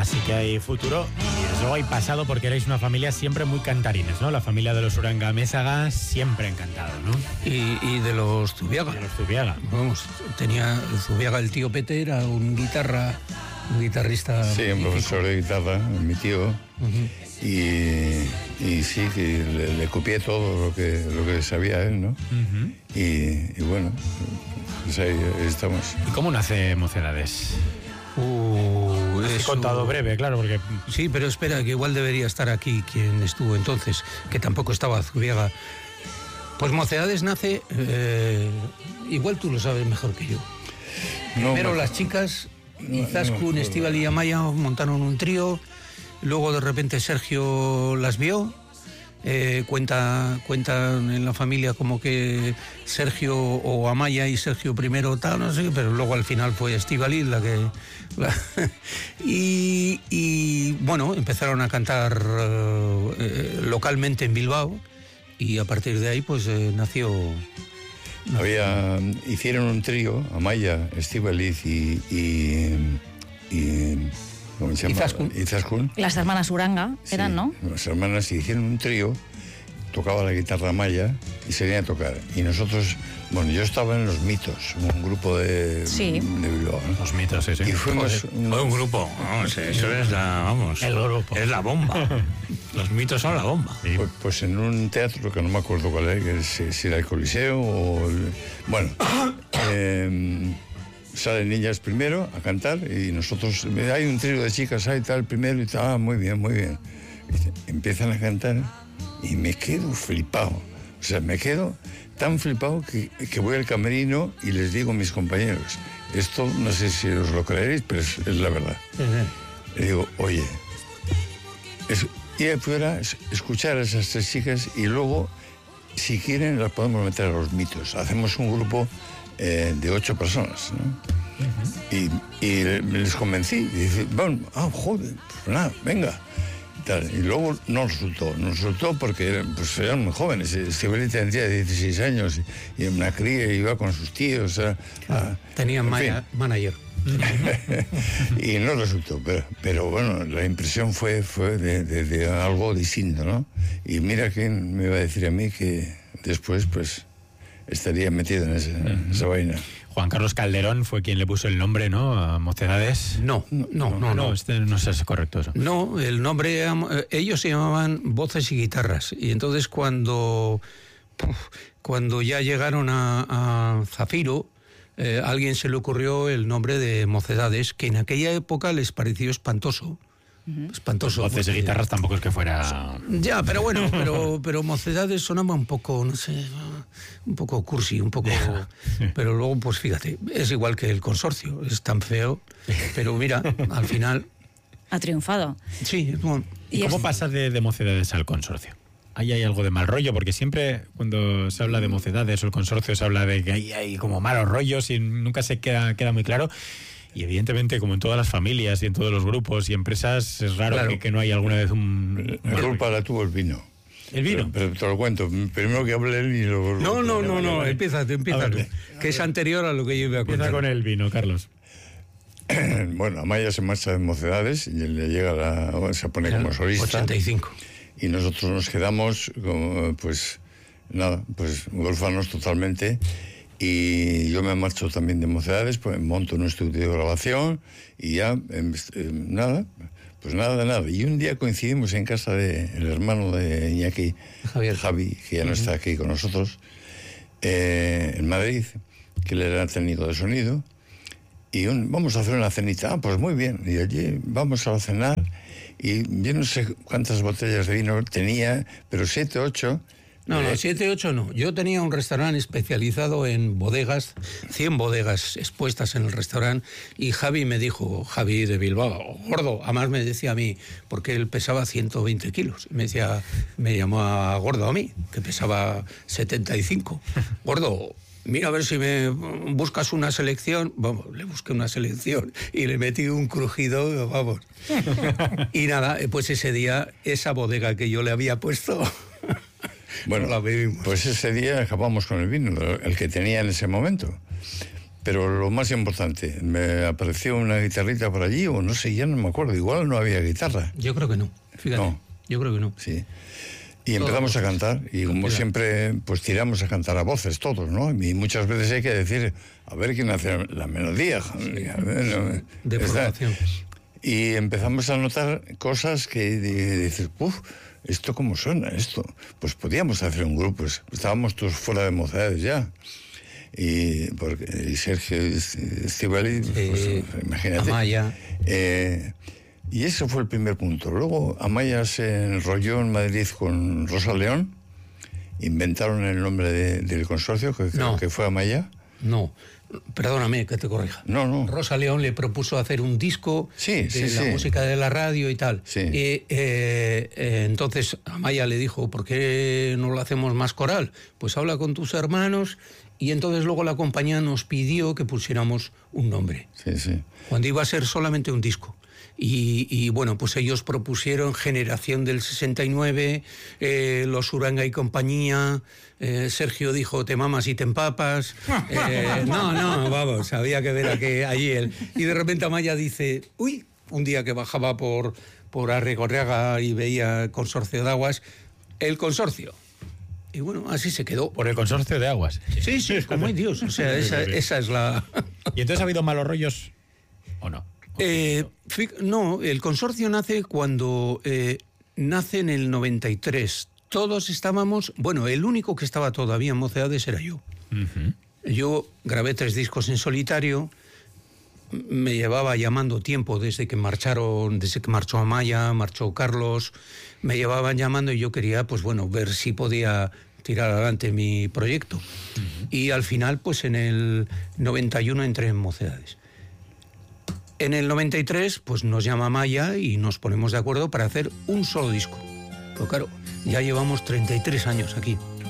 Así que hay futuro y desde luego hay pasado porque erais una familia siempre muy cantarines, ¿no? La familia de los Urangamésaga siempre encantado, ¿no? Y de los Zubiaga. De los Zubiaga. Vamos, tenía Zubiaga, el tío Pete, era un guitarrista. Sí, un profesor de guitarra, mi tío. Y sí, que le copié todo lo que sabía él, ¿no? Y bueno, pues ahí estamos. ¿Y cómo nace Mocedades? He contado breve, claro, porque... Sí, pero espera, que igual debería estar aquí quien estuvo entonces, que tampoco estaba Zubiaga. Pues Mocedades nace, igual tú lo sabes mejor que yo. Primero las chicas, Izaskun, Estíbal y Amaya montaron un trío, luego de repente Sergio las vio, cuentan en la familia como que Sergio o Amaya y Sergio primero tal, no sé, pero luego al final fue Estíbaliz la que... y bueno, empezaron a cantar localmente en Bilbao y a partir de ahí pues nació... Hicieron un trío, Amaya, Estíbaliz y ¿cómo se llama? Izaskun. Las hermanas Uranga eran, sí, ¿no? Las hermanas hicieron un trío, tocaba la guitarra Amaya y se venía a tocar. Y nosotros, bueno, yo estaba en Los Mitos, un grupo de Bilbao, ¿no? Los Mitos, sí. Y fuimos... un grupo, vamos, eso es el grupo. Es la bomba. Los Mitos son la bomba. Sí. Pues en un teatro que no me acuerdo cuál era, que si era el Coliseo o... Bueno, salen niñas primero a cantar y nosotros... Hay un trío de chicas, hay tal, primero y tal, muy bien, muy bien. Empiezan a cantar y me quedo flipado. O sea, me quedo tan flipado que voy al camerino y les digo a mis compañeros, esto no sé si os lo creeréis, pero es la verdad. Le digo, oye, ir afuera, escuchar a esas tres chicas y luego, si quieren, las podemos meter a Los Mitos. Hacemos un grupo de 8 personas, ¿no? Y les convencí. Y dice, bueno, joder, pues nada, venga. Y luego no resultó porque eran muy jóvenes. Estíbaliz tendría 16 años y en una cría iba con sus tíos. Tenían manager. Y no resultó, pero bueno, la impresión fue de algo distinto, ¿no? Y mira quién me iba a decir a mí que después pues estaría metido en esa vaina. Juan Carlos Calderón fue quien le puso el nombre, ¿no?, a Mocedades. No. No es correcto eso. No, el nombre, ellos se llamaban Voces y Guitarras. Y entonces cuando ya llegaron a Zafiro, a alguien se le ocurrió el nombre de Mocedades, que en aquella época les pareció espantoso. Espantoso. Voces y Guitarras tampoco es que fuera... Ya, pero bueno, pero Mocedades sonaba un poco, no sé, un poco cursi, un poco... Pero luego, pues fíjate, es igual que el Consorcio, es tan feo, pero mira, al final... Ha triunfado. Sí. Bueno. ¿Y cómo pasas de Mocedades al Consorcio? Ahí hay algo de mal rollo, porque siempre cuando se habla de Mocedades o el Consorcio se habla de que hay como malos rollos y nunca se queda muy claro. Y evidentemente, como en todas las familias y en todos los grupos y empresas, es raro que no haya alguna vez un... La culpa la tuvo el vino. ¿El vino? Pero te lo cuento. Primero que hable él y luego... No, empieza tú. Que es anterior a lo que yo iba a contar. Empieza con el vino, Carlos. Bueno, Amaya se marcha de Mocedades y le llega se pone como solista. 85. Y nosotros nos quedamos, pues huérfanos totalmente. Y yo me marcho también de Mocedades, pues monto un estudio de grabación y ya, nada. Y un día coincidimos en casa del hermano de Iñaki, Javi, que ya no está aquí con nosotros, en Madrid, que él era técnico de sonido. Y vamos a hacer una cenita. Pues muy bien. Y allí vamos a cenar. Y yo no sé cuántas botellas de vino tenía, pero 7, 8. No, 7, 8 no. Yo tenía un restaurante especializado en bodegas, 100 bodegas expuestas en el restaurante, y Javi me dijo, Javi de Bilbao, gordo, además me decía a mí, porque él pesaba 120 kilos, me llamó a gordo a mí, que pesaba 75. Gordo, mira a ver si me buscas una selección. Vamos, le busqué una selección y le metí un crujido, vamos. Y nada, pues ese día, esa bodega que yo le había puesto... Bueno, pues ese día acabamos con el vino, el que tenía en ese momento. Pero lo más importante, me apareció una guitarrita por allí, o no sé, ya no me acuerdo, igual no había guitarra. Yo creo que no, fíjate. No. Yo creo que no. Sí. Y empezamos a cantar, y como siempre, pues tiramos a cantar a voces todos, ¿no? Y muchas veces hay que decir, a ver quién hace la melodía. Sí. A ver, de formación. Y empezamos a notar cosas que dices, uff, ¿esto cómo suena esto? Pues podíamos hacer un grupo, pues, estábamos todos fuera de Mocedades ya. Y Sergio Estivali, pues, imagínate. Amaya. Y ese fue el primer punto. Luego Amaya se enrolló en Madrid con Rosa León, inventaron el nombre del consorcio, que creo que fue Amaya. No, perdóname que te corrija. No. Rosa León le propuso hacer un disco de la música de la radio y tal. Sí. Entonces Amaya le dijo, ¿por qué no lo hacemos más coral? Pues habla con tus hermanos. Y entonces luego la compañía nos pidió que pusiéramos un nombre. Sí. Cuando iba a ser solamente un disco. Y bueno, pues ellos propusieron Generación del 69, Los Uranga y compañía. Sergio dijo Te mamas y te empapas. No, vamos, había que ver allí él. Y de repente Amaya dice, uy, un día que bajaba por Arrigorriaga y veía Consorcio de Aguas, el consorcio. Y bueno, así se quedó. Por el consorcio de aguas. Sí, como hay Dios. O sea, esa es la... ¿Y entonces ha habido malos rollos o no? No, el consorcio nace cuando nace en el 93. Todos estábamos... Bueno, el único que estaba todavía en Mocedades era yo. Uh-huh. Yo grabé 3 discos en solitario. Me llevaba llamando tiempo desde que marchó Amaya, marchó Carlos. Me llevaban llamando y yo quería, pues bueno, ver si podía tirar adelante mi proyecto. Uh-huh. Y al final, pues en el 91 entré en Mocedades. En el 93, pues nos llama Amaya y nos ponemos de acuerdo para hacer un solo disco. Pero claro, ya llevamos 33 años aquí.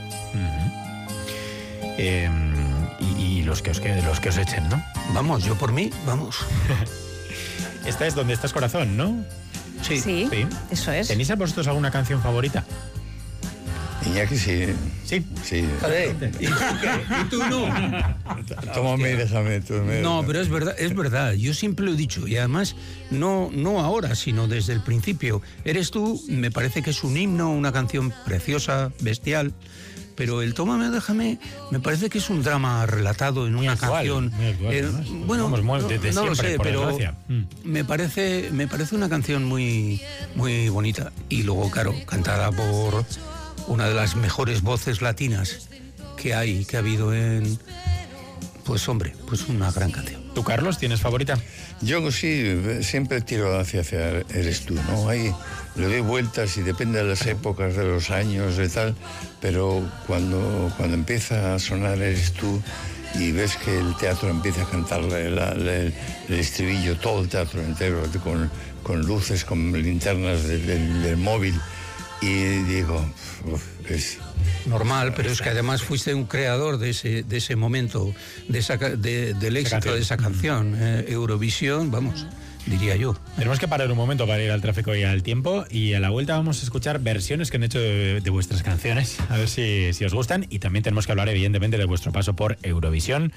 Uh-huh. Y los que os echen, ¿no? Vamos, yo por mí, vamos. Esta es Donde estás corazón, ¿no? Sí, eso es. ¿Tenéis a vosotros alguna canción favorita? Iñaki, sí. Sí. Joder, ¿y tú no? Tómame y déjame. No, pero es verdad. Yo siempre lo he dicho, y además no ahora, sino desde el principio. Eres tú, me parece que es un himno, una canción preciosa, bestial. Pero el Tómame, déjame, me parece que es un drama relatado en una canción. Bueno, no lo sé, pero me parece una canción muy, muy bonita. Y luego, claro, cantada por una de las mejores voces latinas que ha habido en... Pues hombre, pues una gran canción. ¿Tú, Carlos, tienes favorita? Yo sí, siempre tiro hacia Eres tú, ¿no? Ahí le doy vueltas y depende de las épocas, de los años y tal, pero cuando empieza a sonar Eres tú y ves que el teatro empieza a cantar el estribillo, todo el teatro entero, con luces, con linternas del móvil, y digo, es... Normal, pero es que además fuiste un creador de ese momento, del éxito de esa canción. Eurovisión, vamos, diría yo. Tenemos que parar un momento para ir al tráfico y al tiempo, y a la vuelta vamos a escuchar versiones que han hecho de vuestras canciones, a ver si os gustan, y también tenemos que hablar evidentemente de vuestro paso por Eurovisión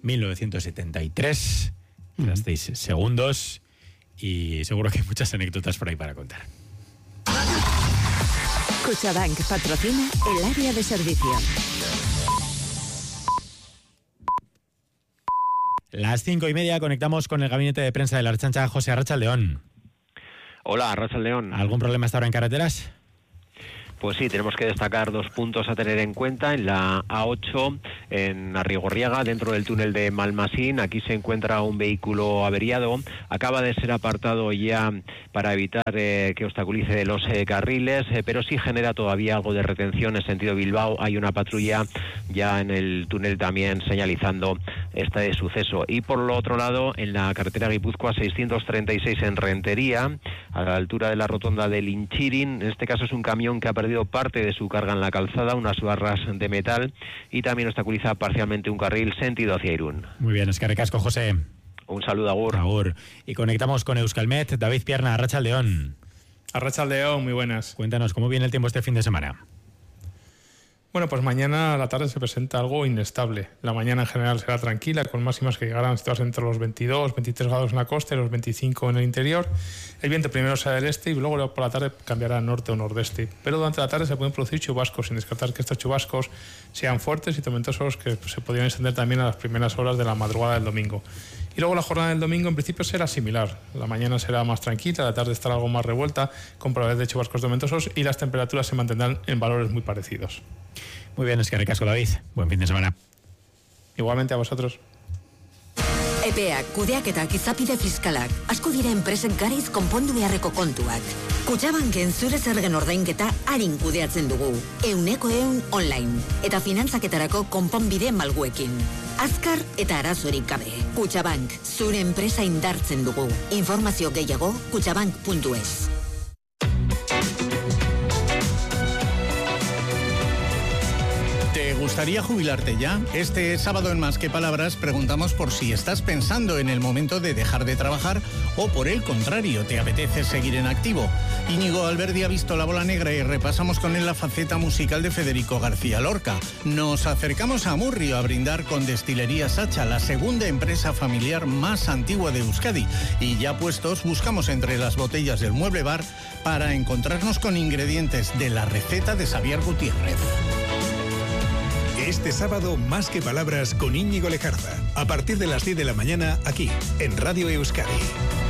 1973. Quedasteis segundos y seguro que hay muchas anécdotas por ahí para contar. Cuchabank patrocina el área de servicio. Las 5:30 conectamos con el gabinete de prensa de la Ertzaintza, José Arratsaldeón. Hola, Arratsaldeón. ¿Algún problema hasta ahora en carreteras? Pues sí, tenemos que destacar 2 puntos a tener en cuenta. En la A8, en Arrigorriaga, dentro del túnel de Malmasín, aquí se encuentra un vehículo averiado. Acaba de ser apartado ya para evitar que obstaculice los carriles, pero sí genera todavía algo de retención en sentido Bilbao. Hay una patrulla ya en el túnel también señalizando este suceso. Y por lo otro lado, en la carretera Guipúzcoa 636 en Rentería, a la altura de la rotonda del Inchirin, en este caso es un camión que ha perdido parte de su carga en la calzada, unas barras de metal, y también obstaculiza parcialmente un carril sentido hacia Irún. Muy bien, eskerrik asko, José. Un saludo, Agur. Agur. Y conectamos con Euskalmet. David Pierna, Arratsaldeón. Arratsaldeón, muy buenas. Cuéntanos, ¿cómo viene el tiempo este fin de semana? Bueno, pues mañana a la tarde se presenta algo inestable. La mañana en general será tranquila, con máximas que llegarán a situarse entre los 22, 23 grados en la costa y los 25 en el interior. El viento primero será del este y luego por la tarde cambiará a norte o nordeste. Pero durante la tarde se pueden producir chubascos, sin descartar que estos chubascos sean fuertes y tormentosos, que se podrían extender también a las primeras horas de la madrugada del domingo. Y luego la jornada del domingo en principio será similar. La mañana será más tranquila, la tarde estará algo más revuelta, con probabilidad de chubascos tormentosos, y las temperaturas se mantendrán en valores muy parecidos. Muy bien, eskerrik asko, David. Buen fin de semana. Igualmente a vosotros. EPEak, kudeaketak, izapide fiskalak, asko dira enpresen garaiz konpondu beharreko kontuak. Kutxabanken zure zergen ordainketa arin kudeatzen dugu. 100% online. Eta finantzaketarako konponbide malguekin. Azkar eta arazorik gabe. Kutxabank, zure enpresa indartzen dugu. Informazio gehiago, kutxabank.es. ¿Te gustaría jubilarte ya? Este sábado en Más que Palabras preguntamos por si estás pensando en el momento de dejar de trabajar o por el contrario, te apetece seguir en activo. Íñigo Alberdi ha visto La Bola Negra y repasamos con él la faceta musical de Federico García Lorca. Nos acercamos a Amurrio a brindar con Destilería Sacha, la segunda empresa familiar más antigua de Euskadi. Y ya puestos, buscamos entre las botellas del mueble bar para encontrarnos con ingredientes de la receta de Xavier Gutiérrez. Este sábado, Más que Palabras con Íñigo Lejarza. A partir de las 10 de la mañana, aquí, en Radio Euskadi.